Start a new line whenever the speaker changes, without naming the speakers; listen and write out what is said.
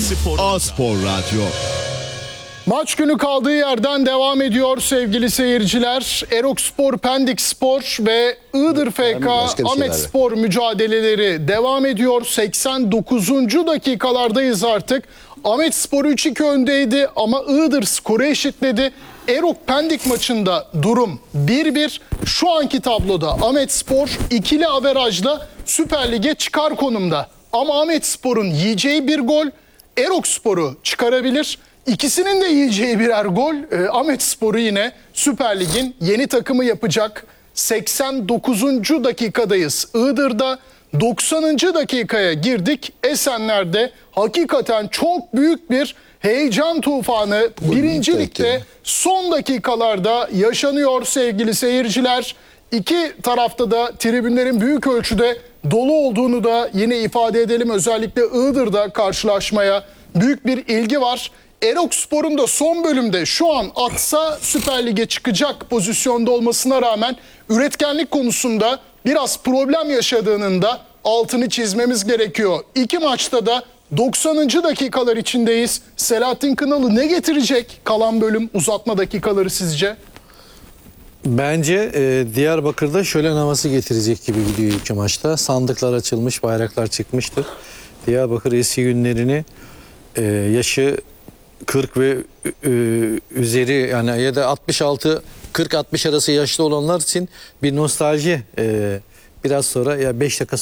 A-Spor Radyo.
Maç günü kaldığı yerden devam ediyor sevgili seyirciler. Erokspor, Pendikspor ve Iğdır FK Ahmetspor mücadeleleri devam ediyor. 89. dakikalardayız artık. Ahmetspor 3-2 öndeydi ama Iğdır skoru eşitledi. Erok Pendik maçında durum 1-1. Şu anki tabloda Ahmetspor ikili averajla Süper Lig'e çıkar konumda. Ama Ahmetspor'un yiyeceği bir gol Erokspor'u çıkarabilir. İkisinin de yiyeceği birer gol Ahmetspor'u yine Süper Lig'in yeni takımı yapacak. 89. dakikadayız Iğdır'da. 90. dakikaya girdik Esenler'de. Hakikaten çok büyük bir heyecan tufanı birinci ligde son dakikalarda yaşanıyor sevgili seyirciler. İki tarafta da tribünlerin büyük ölçüde dolu olduğunu da yine ifade edelim. Özellikle Iğdır'da karşılaşmaya büyük bir ilgi var. Erokspor'un da son bölümde şu an atsa Süper Lig'e çıkacak pozisyonda olmasına rağmen üretkenlik konusunda biraz problem yaşadığının da altını çizmemiz gerekiyor. İki maçta da 90. dakikalar içindeyiz. Selahattin Kınalı ne getirecek kalan bölüm uzatma dakikaları sizce?
Bence Diyarbakır'da şölen havası getirecek gibi gidiyor iki maçta. Sandıklar açılmış, bayraklar çıkmıştır. Diyarbakır eski günlerini yaşı 40 ve üzeri yani ya da 66 40-60 arası yaşlı olanlar için bir nostalji biraz sonra ya 5 dakika